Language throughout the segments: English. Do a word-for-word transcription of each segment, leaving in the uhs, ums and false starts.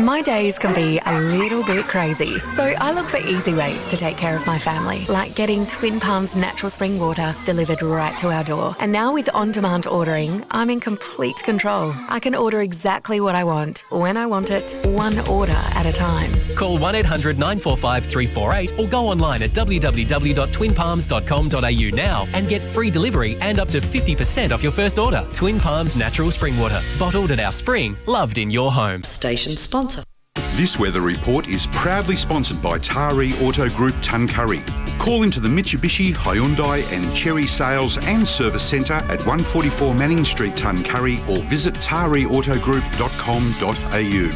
My days can be a little bit crazy, so I look for easy ways to take care of my family, like getting Twin Palms natural spring water delivered right to our door. And now with on-demand ordering, I'm in complete control. I can order exactly what I want, when I want it, one order at a time. Call one eight hundred nine four five three four eight or go online at w w w dot twin palms dot com dot a u now and get free delivery and up to fifty percent off your first order. Twin Palms natural spring water, bottled at our spring, loved in your home. Station sponsor. This weather report is proudly sponsored by Taree Auto Group Tuncurry. Call into the Mitsubishi, Hyundai and Chery Sales and Service Centre at one forty-four Manning Street, Tuncurry, or visit taree auto group dot com dot a u.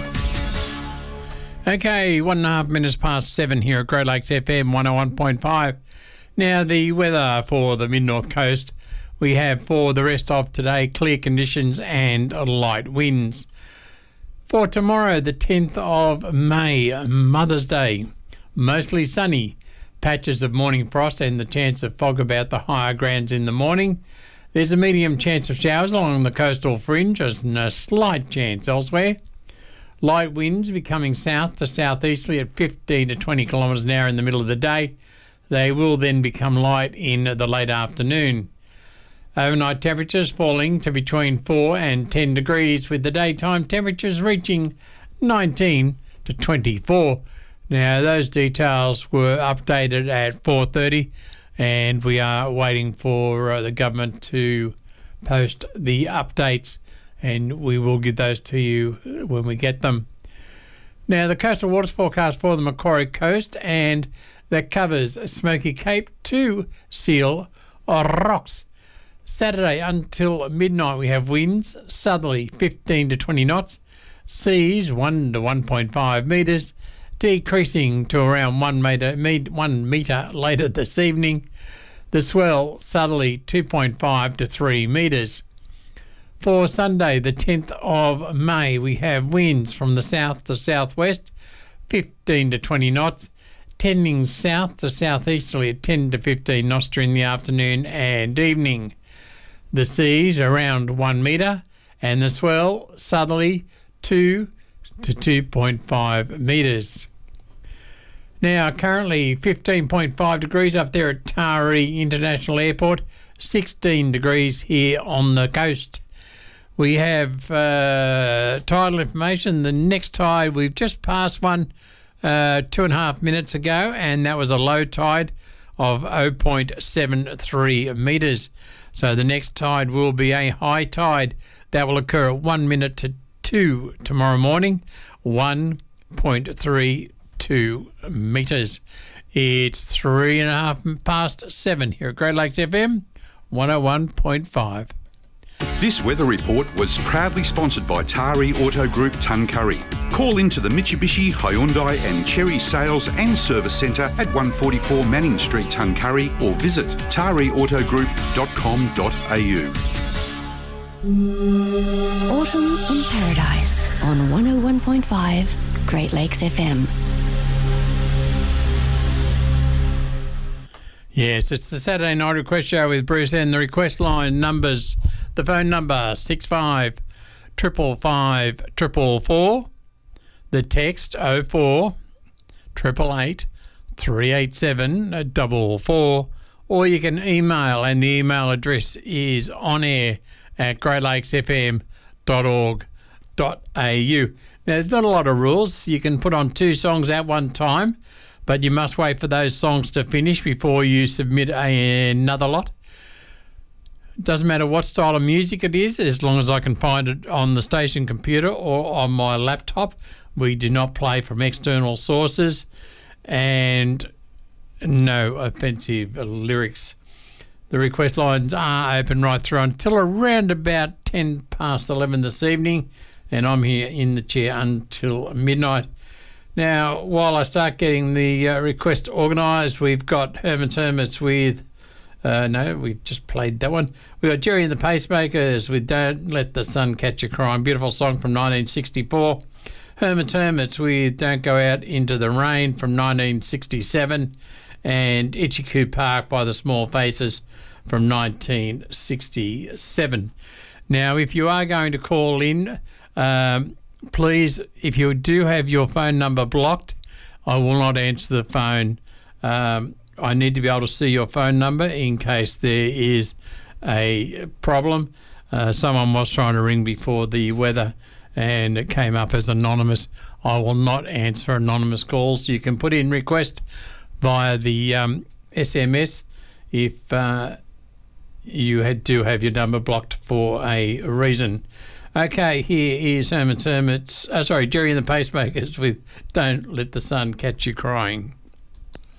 Okay, one and a half minutes past seven here at Great Lakes F M one oh one point five. Now, the weather for the Mid-North Coast, we have for the rest of today clear conditions and light winds. For tomorrow, the tenth of May, Mother's Day, mostly sunny, patches of morning frost and the chance of fog about the higher grounds in the morning. There's a medium chance of showers along the coastal fringe and a slight chance elsewhere. Light winds becoming south to southeasterly at fifteen to twenty kilometres an hour in the middle of the day. They will then become light in the late afternoon. Overnight temperatures falling to between four and ten degrees, with the daytime temperatures reaching nineteen to twenty-four. Now, those details were updated at four thirty, and we are waiting for uh, the government to post the updates, and we will give those to you when we get them. Now, the coastal waters forecast for the Macquarie Coast, and that covers Smoky Cape to Seal Rocks. Saturday until midnight we have winds, southerly fifteen to twenty knots, seas one to one point five metres, decreasing to around one metre, one metre later this evening. The swell southerly two point five to three metres. For Sunday, the tenth of May, we have winds from the south to southwest, fifteen to twenty knots, tending south to southeasterly at ten to fifteen knots during the afternoon and evening. The seas around one metre and the swell southerly two to two point five metres. Now, currently fifteen point five degrees up there at Taree International Airport, sixteen degrees here on the coast. We have uh, tidal information. The next tide, we've just passed one uh, two and a half minutes ago, and that was a low tide of zero point seven three metres. So the next tide will be a high tide that will occur at one minute to two tomorrow morning, one point three two metres. It's three and a half past seven here at Great Lakes F M one oh one point five. This weather report was proudly sponsored by Taree Auto Group Tuncurry. Call into the Mitsubishi, Hyundai and Chery Sales and Service Centre at one forty-four Manning Street, Tuncurry, or visit taree auto group dot com dot a u. Autumn in Paradise on one oh one point five Great Lakes F M. Yes, it's the Saturday Night Request Show with Bruce, and the request line numbers, the phone number six five triple five triple four, the text oh four triple eight three eight seven double four, or you can email, and the email address is on air at great lakes f m dot org dot a u. Now, there's not a lot of rules. You can put on two songs at one time, but you must wait for those songs to finish before you submit a, another lot. It doesn't matter what style of music it is, as long as I can find it on the station computer or on my laptop. We do not play from external sources, and no offensive lyrics. The request lines are open right through until around about ten past eleven this evening, and I'm here in the chair until midnight. Now, while I start getting the uh, request organised, we've got Herman's Hermits with, uh, no, we've just played that one. We've got Jerry and the Pacemakers with Don't Let the Sun Catch You Crying, beautiful song from nineteen sixty-four. Herman's Hermits with Don't Go Out Into the Rain from nineteen sixty-seven. And Itchy Park by the Small Faces from nineteen sixty-seven. Now, if you are going to call in, um, please, if you do have your phone number blocked, I will not answer the phone. Um, I need to be able to see your phone number in case there is a problem. Uh, someone was trying to ring before the weather and it came up as anonymous. I will not answer anonymous calls. You can put in request via the um, S M S if uh, you had to have your number blocked for a reason. Okay, here is Herman's Hermits, uh, sorry, Jerry and the Pacemakers with Don't Let the Sun Catch You Crying.